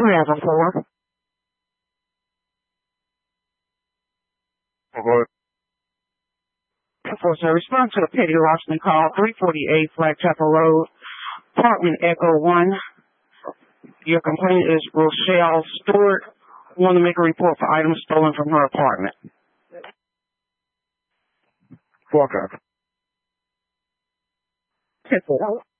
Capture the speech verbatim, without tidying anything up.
we have a four? Okay. For a response to a petty larceny call, three forty-eight Flag Chapel Road, apartment Echo one. Your complaint is Rochelle Stewart. Want to make a report for items stolen from her apartment. Fuck her. That's it.